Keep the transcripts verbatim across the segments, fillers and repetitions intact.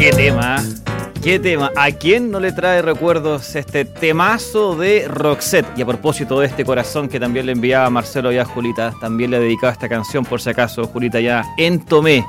qué tema, qué tema. ¿A quién no le trae recuerdos este temazo de Roxette? Y a propósito de este corazón que también le enviaba Marcelo y a Julita, también le dedicaba esta canción por si acaso, Julita, ya en Tomé.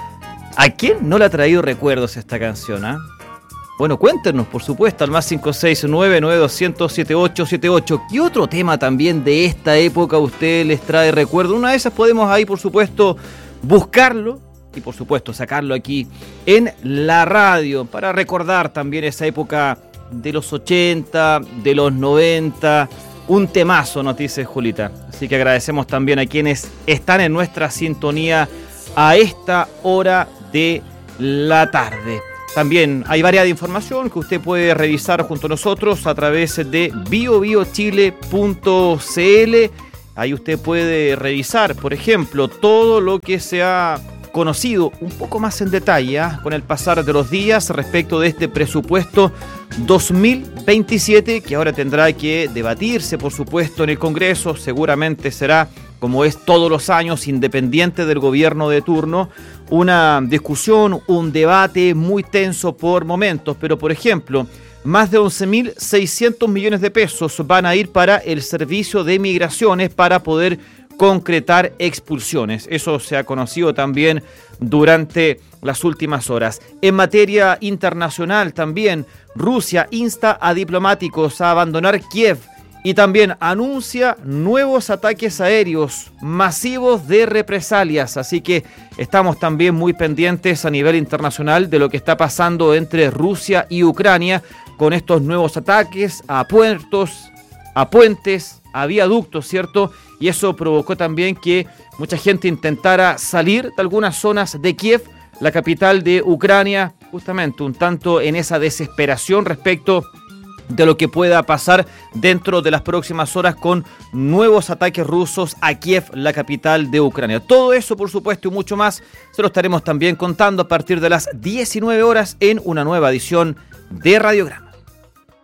¿A quién no le ha traído recuerdos esta canción? ¿Ah? ¿eh? Bueno, cuéntenos, por supuesto, al más cinco seis nueve nueve dos cero cero siete ocho siete ocho. ¿Qué otro tema también de esta época usted les trae recuerdo? Una de esas podemos ahí, por supuesto, buscarlo y, por supuesto, sacarlo aquí en la radio para recordar también esa época de los ochenta, de los noventa. Un temazo, nos dice Julita. Así que agradecemos también a quienes están en nuestra sintonía a esta hora de la tarde. También hay variada información que usted puede revisar junto a nosotros a través de bio bio chile punto c l. Ahí usted puede revisar, por ejemplo, todo lo que se ha conocido un poco más en detalle ¿eh? con el pasar de los días respecto de este presupuesto dos mil veintisiete, que ahora tendrá que debatirse, por supuesto, en el Congreso. Seguramente será, como es todos los años, independiente del gobierno de turno, una discusión, un debate muy tenso por momentos. Pero, por ejemplo, más de once mil seiscientos millones de pesos van a ir para el servicio de migraciones para poder concretar expulsiones. Eso se ha conocido también durante las últimas horas. En materia internacional también, Rusia insta a diplomáticos a abandonar Kiev y también anuncia nuevos ataques aéreos masivos de represalias. Así que estamos también muy pendientes a nivel internacional de lo que está pasando entre Rusia y Ucrania con estos nuevos ataques a puertos, a puentes, a viaductos, ¿cierto? Y eso provocó también que mucha gente intentara salir de algunas zonas de Kiev, la capital de Ucrania, justamente un tanto en esa desesperación respecto de lo que pueda pasar dentro de las próximas horas con nuevos ataques rusos a Kiev, la capital de Ucrania. Todo eso, por supuesto, y mucho más, se lo estaremos también contando a partir de las diecinueve horas en una nueva edición de Radiograma.